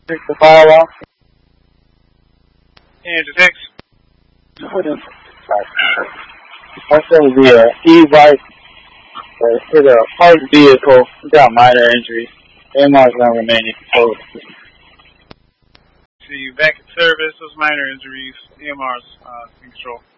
Fix the firewall. And detect. Also, the e-bike hit a parked vehicle. Got minor injuries. AMR is going to remain in control. See you back in service. Those minor injuries. AMR's in control.